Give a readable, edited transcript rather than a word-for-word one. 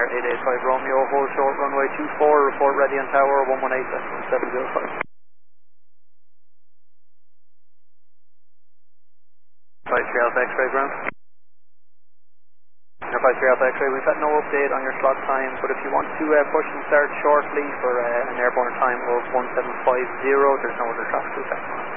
885 Romeo, hold short runway 24, report ready on tower 118.705. 53 Alpha X-ray ground. 53 Alpha X-ray, we've had no update on your slot time, but if you want to push and start shortly for an airborne time of 1750, there's no other traffic to affect.